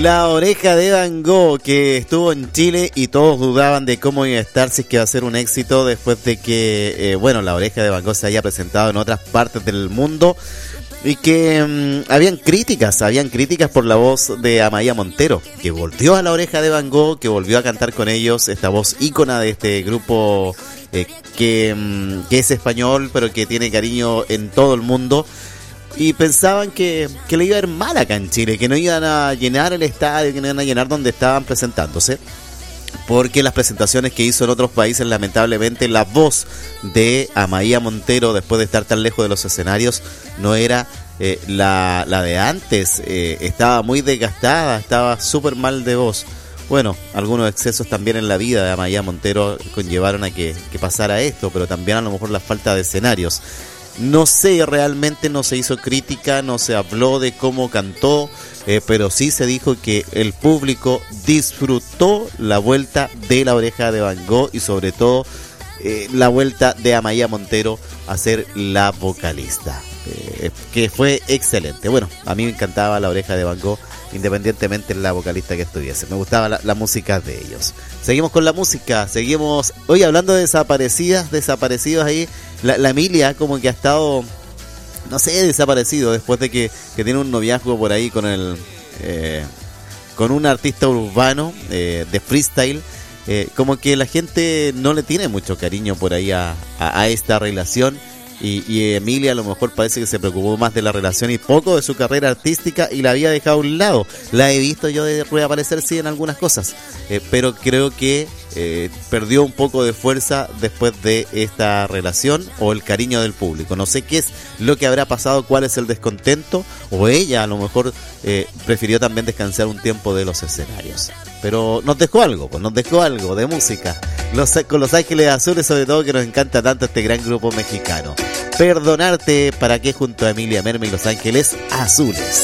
La Oreja de Van Gogh, que estuvo en Chile y todos dudaban de cómo iba a estar, si es que va a ser un éxito después de que, La Oreja de Van Gogh se haya presentado en otras partes del mundo y que habían críticas por la voz de Amaia Montero, que volvió a La Oreja de Van Gogh, que volvió a cantar con ellos, esta voz ícona de este grupo que es español, pero que tiene cariño en todo el mundo. Y pensaban que le iba a ir mal acá en Chile, que no iban a llenar el estadio, que no iban a llenar donde estaban presentándose, porque las presentaciones que hizo en otros países, lamentablemente la voz de Amaia Montero, después de estar tan lejos de los escenarios, no era la de antes. Estaba muy desgastada, estaba súper mal de voz. Bueno, algunos excesos también en la vida de Amaia Montero conllevaron a que pasara esto, pero también a lo mejor la falta de escenarios. No sé, realmente no se hizo crítica, no se habló de cómo cantó, pero sí se dijo que el público disfrutó la vuelta de La Oreja de Van Gogh y sobre todo la vuelta de Amaia Montero a ser la vocalista, que fue excelente. Bueno, a mí me encantaba La Oreja de Van Gogh, independientemente de la vocalista que estuviese. Me gustaba la música de ellos. Seguimos con la música, seguimos hoy hablando de desaparecidos ahí. La Emilia como que ha estado, no sé, desaparecido después de que tiene un noviazgo por ahí con un artista urbano de freestyle. Como que la gente no le tiene mucho cariño por ahí a esta relación. Y Emilia a lo mejor parece que se preocupó más de la relación y poco de su carrera artística y la había dejado a un lado. La he visto yo de reaparecer, sí, en algunas cosas, pero creo que perdió un poco de fuerza después de esta relación o el cariño del público. No sé qué es lo que habrá pasado, cuál es el descontento, o ella a lo mejor prefirió también descansar un tiempo de los escenarios. Pero nos dejó algo de música. Con Los Ángeles Azules, sobre todo, que nos encanta tanto este gran grupo mexicano. Perdonarte, ¿para qué? Junto a Emilia Merme y Los Ángeles Azules.